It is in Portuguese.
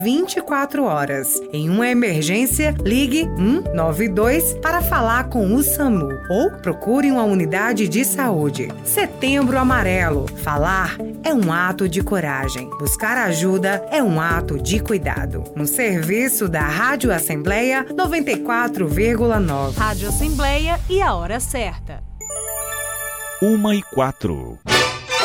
24 horas. Em uma emergência, ligue 192 para falar com o SAMU ou procure uma unidade de saúde. Setembro Amarelo. Falar é um ato de coragem. Buscar ajuda é um ato de cuidado. Um serviço da Rádio Assembleia 94,9. Rádio Assembleia e a hora certa. 1h04.